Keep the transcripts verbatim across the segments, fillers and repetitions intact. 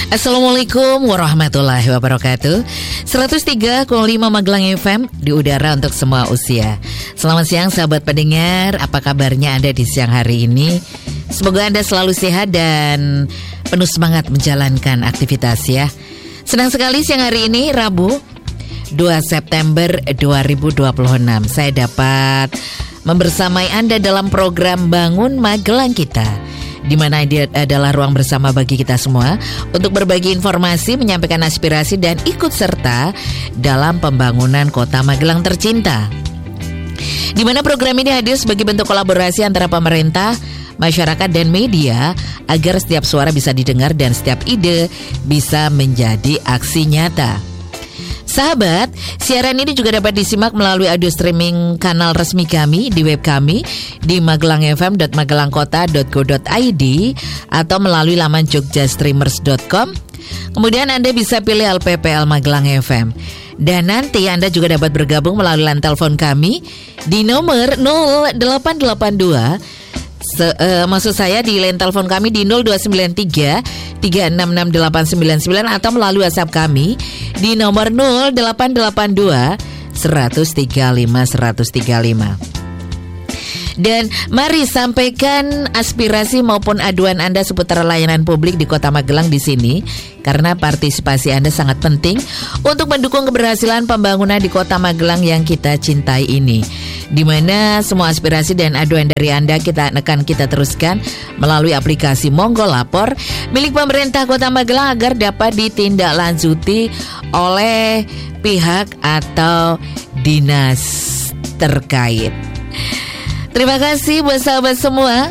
Assalamualaikum warahmatullahi wabarakatuh. seratus tiga koma lima Magelang F M di udara untuk semua usia. Selamat siang sahabat pendengar, apa kabarnya Anda di siang hari ini? Semoga Anda selalu sehat dan penuh semangat menjalankan aktivitas ya. Senang sekali siang hari ini Rabu dua September dua ribu dua puluh enam saya dapat membersamai Anda dalam program Bangun Magelang Kita, di mana dia adalah ruang bersama bagi kita semua untuk berbagi informasi, menyampaikan aspirasi dan ikut serta dalam pembangunan Kota Magelang tercinta. Di mana program ini hadir sebagai bentuk kolaborasi antara pemerintah, masyarakat dan media agar setiap suara bisa didengar dan setiap ide bisa menjadi aksi nyata. Sahabat, siaran ini juga dapat disimak melalui audio streaming kanal resmi kami di web kami di magelang f m dot magelangkota dot go dot i d atau melalui laman jogja streamers dot com. Kemudian Anda bisa pilih L P P L Magelang F M. Dan nanti Anda juga dapat bergabung melalui line telepon kami di nomor nol delapan delapan dua Se, uh, maksud saya di line telepon kami di nol dua sembilan tiga tiga enam enam delapan sembilan sembilan atau melalui WhatsApp kami di nomor nol delapan delapan dua seratus tiga puluh lima seratus tiga puluh lima. Dan mari sampaikan aspirasi maupun aduan Anda seputar layanan publik di Kota Magelang di sini, karena partisipasi Anda sangat penting untuk mendukung keberhasilan pembangunan di Kota Magelang yang kita cintai ini. Di mana semua aspirasi dan aduan dari Anda kita akan kita teruskan melalui aplikasi Monggo Lapor milik pemerintah Kota Magelang agar dapat ditindaklanjuti oleh pihak atau dinas terkait. Terima kasih buat sahabat semua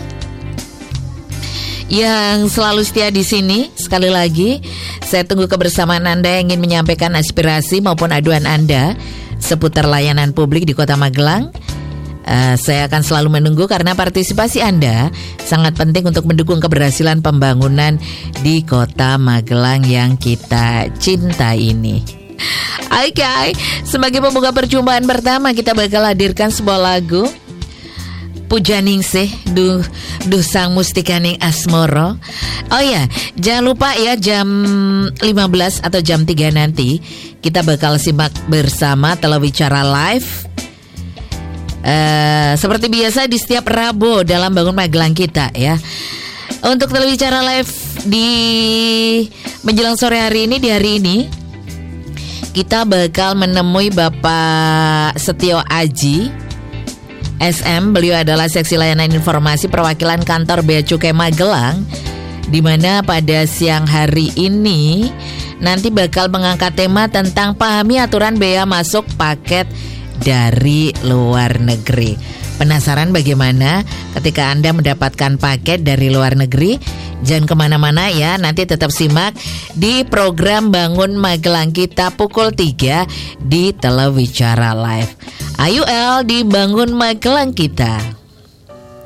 yang selalu setia di sini. Sekali lagi, saya tunggu kebersamaan Anda yang ingin menyampaikan aspirasi maupun aduan Anda seputar layanan publik di Kota Magelang. Uh, saya akan selalu menunggu karena partisipasi Anda sangat penting untuk mendukung keberhasilan pembangunan di Kota Magelang yang kita cintai ini. Oke, okay. Sebagai pembuka perjumpaan pertama, kita bakal hadirkan sebuah lagu Pujaningsih duh duh sang mustikaning asmoro. Oh ya, jangan lupa ya jam lima belas atau jam tiga nanti kita bakal simak bersama Telewicara Live. Uh, seperti biasa di setiap Rabu dalam Bangun Magelang Kita ya. Untuk Telewicara Live di menjelang sore hari ini, di hari ini kita bakal menemui Bapak Setio Aji S M. Beliau adalah Seksi Layanan Informasi Perwakilan Kantor Bea Cukai Magelang, di mana pada siang hari ini nanti bakal mengangkat tema tentang pahami aturan bea masuk paket dari luar negeri. Penasaran bagaimana ketika Anda mendapatkan paket dari luar negeri? Jangan kemana-mana ya, nanti tetap simak di program Bangun Magelang Kita pukul tiga di Telewicara Live. Ayo El di Bangun Magelang Kita.